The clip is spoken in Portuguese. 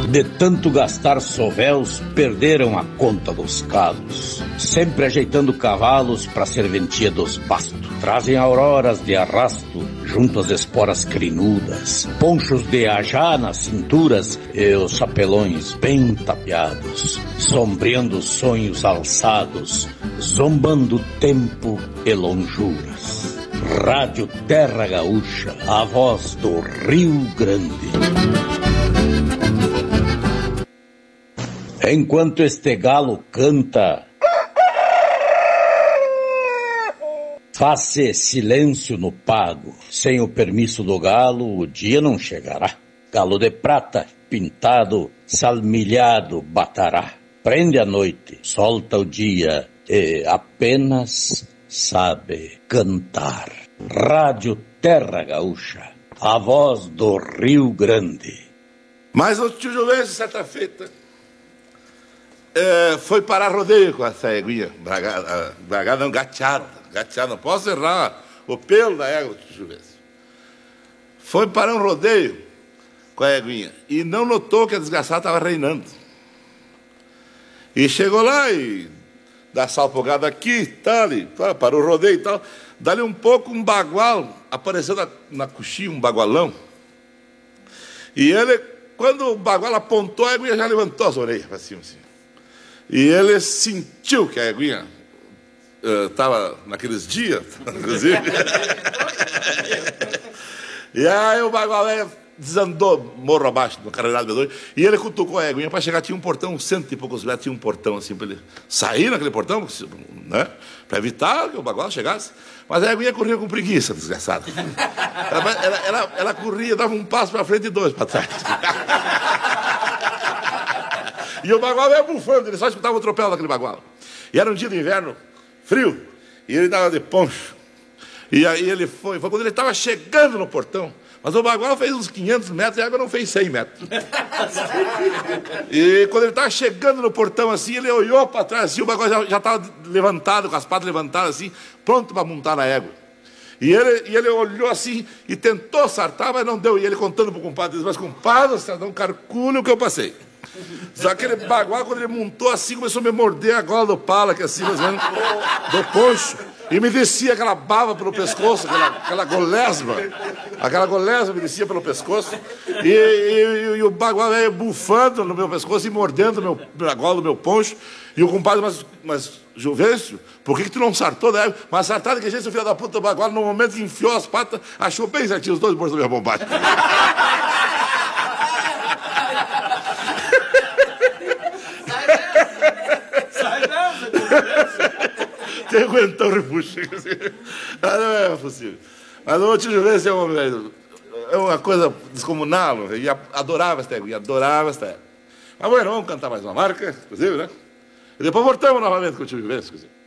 De tanto gastar sovéus, perderam a conta dos calos. Sempre ajeitando cavalos para serventia dos bastos. Trazem auroras de arrasto, junto às esporas crinudas. Ponchos de ajá nas cinturas e os chapelões bem tapeados. Sombreando sonhos alçados, zombando tempo e lonjuras. Rádio Terra Gaúcha, a voz do Rio Grande. Enquanto este galo canta, faz-se silêncio no pago. Sem o permisso do galo, o dia não chegará. Galo de prata, pintado, salmilhado, batará. Prende a noite, solta o dia e apenas sabe cantar. Rádio Terra Gaúcha, a voz do Rio Grande. Mas o tio Juvencio, certa feita, foi parar rodeio com essa eguinha, bragada não, gateada, não posso errar o pelo da égua, tio Juvencio. Foi parar um rodeio com a eguinha e não notou que a desgraçada estava reinando. E chegou lá e dá salpogada aqui, tal, e parou o rodeio e tal. Dali um pouco, um bagual, apareceu na coxinha, um bagualão. E ele, quando o bagual apontou, a eguinha já levantou as orelhas para cima, assim. E ele sentiu que a eguinha estava naqueles dias, inclusive. E aí o bagual desandou morro abaixo, no carreirado do e ele cutucou a eguinha para chegar. Tinha um portão, 100 e poucos metros, tinha um portão assim para ele sair naquele portão, né, para evitar que o bagual chegasse. Mas a eguinha corria com preguiça, desgraçada. Ela corria, dava um passo para frente e dois para trás. E o bagual ia bufando, ele só escutava o tropel daquele bagual. E era um dia de inverno, frio, e ele estava de poncho. E aí ele foi quando ele estava chegando no portão. Mas o bagual fez uns 500 metros e a água não fez 100 metros. E quando ele estava chegando no portão assim, ele olhou para trás assim, o bagual já estava levantado, com as patas levantadas assim, pronto para montar na égua. E ele olhou assim e tentou sartar, mas não deu. E ele contando para o compadre, disse: mas compadre, você não calcula o que eu passei. Só aquele bagual, quando ele montou assim, começou a me morder a gola do pala, que assim, mais ou menos, do poncho. E me descia aquela bava pelo pescoço, aquela golesma. Aquela golesma me descia pelo pescoço. E o bagual veio bufando no meu pescoço e mordendo a gola do meu poncho. E o compadre, mas Juvencio, por que tu não sartou da égua? Mas sartado que jeito, seu filho da puta do bagual, no momento que enfiou as patas, achou bem certinho os dois bolsos da minha bombagem. Tem que aguentar o repuxo. Não é possível. Mas o tio Juvencio é uma coisa descomunal. E adorava esta égua, Mas bueno, vamos cantar mais uma marca, inclusive, né? E depois voltamos novamente com o tio Juvencio.